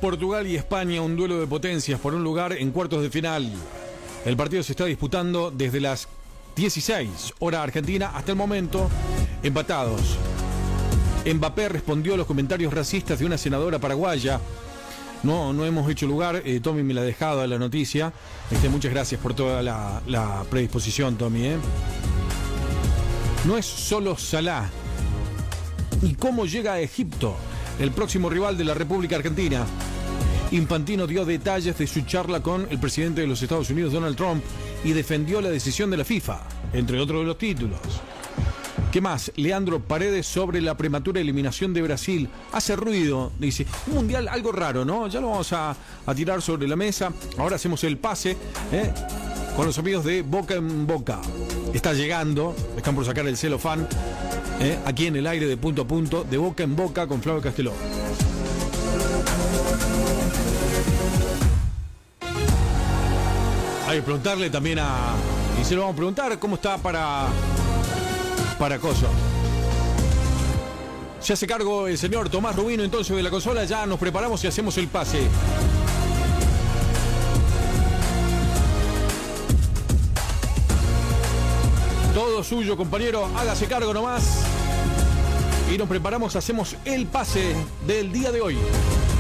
Portugal y España, un duelo de potencias por un lugar en cuartos de final. El partido se está disputando desde las 16 hora argentina hasta el momento, empatados. Mbappé respondió a los comentarios racistas de una senadora paraguaya. No hemos hecho lugar, Tommy me la ha dejado a la noticia. Muchas gracias por toda la predisposición, Tommy. No es solo Salah. ¿Y cómo llega a Egipto, el próximo rival de la República Argentina? Infantino dio detalles de su charla con el presidente de los Estados Unidos, Donald Trump, y defendió la decisión de la FIFA, entre otros de los títulos. ¿Qué más? Leandro Paredes sobre la prematura eliminación de Brasil. Hace ruido, dice. Un mundial algo raro, ¿no? Ya lo vamos a tirar sobre la mesa. Ahora hacemos el pase con los amigos de Boca en Boca. Está llegando, están por sacar el celofán, aquí en el aire de punto a punto, de Boca en Boca con Flavio Casteló. Hay que preguntarle también y se lo vamos a preguntar cómo está para Coso. Se hace cargo el señor Tomás Rubino entonces de la consola. Ya nos preparamos y hacemos el pase. Todo suyo, compañero. Hágase cargo nomás. Y nos preparamos, hacemos el pase del día de hoy.